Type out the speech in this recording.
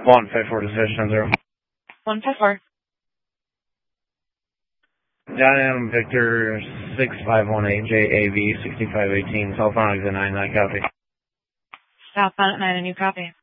154 decision 0. 154. Diane Victor 6518 JAV 6518, cell phone exit 9, copy. Southbound at 9, a new copy.